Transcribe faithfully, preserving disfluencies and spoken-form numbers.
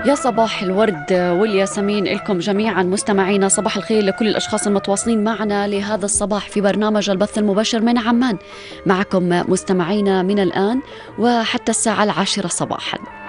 يا صباح الورد والياسمين لكم جميعا مستمعينا. صباح الخير لكل الأشخاص المتواصلين معنا لهذا الصباح في برنامج البث المباشر من عمان. معكم مستمعينا من الآن وحتى الساعة العاشرة صباحا.